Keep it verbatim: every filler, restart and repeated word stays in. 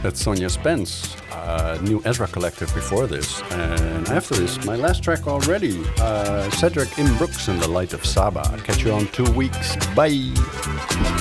That's Sonia Spence, uh, new Ezra collective before this. And after this, my last track already, uh, Cedric M. Brooks in the Light of Saba. Catch you on two weeks. Bye.